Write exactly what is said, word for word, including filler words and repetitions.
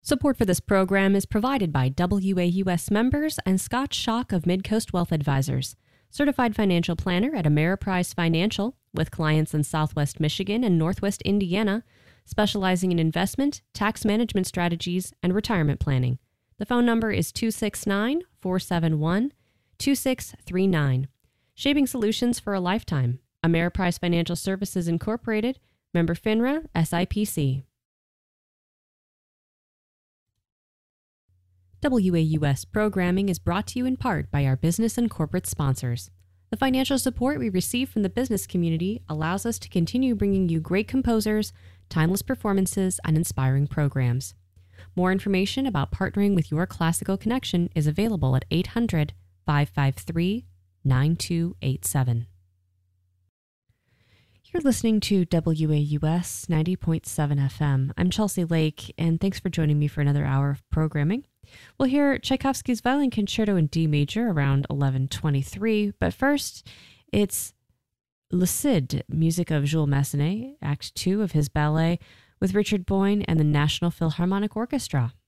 Support for this program is provided by W A U S members and Scott Schock of Midcoast Wealth Advisors, certified financial planner at Ameriprise Financial, with clients in Southwest Michigan and Northwest Indiana, specializing in investment, tax management strategies, and retirement planning. The phone number is two six nine, four seven one, two six three nine. Shaping solutions for a lifetime. Ameriprise Financial Services Incorporated, member FINRA, S I P C. W A U S programming is brought to you in part by our business and corporate sponsors. The financial support we receive from the business community allows us to continue bringing you great composers, timeless performances, and inspiring programs. More information about partnering with your classical connection is available at eight hundred, five five three, nine two eight seven. You're listening to W A U S ninety point seven F M. I'm Chelsea Lake, and thanks for joining me for another hour of programming. We'll hear Tchaikovsky's Violin Concerto in D major around eleven twenty-three, but first, it's Le Cid, music of Jules Massenet, Act two of his ballet, with Richard Boyne and the National Philharmonic Orchestra.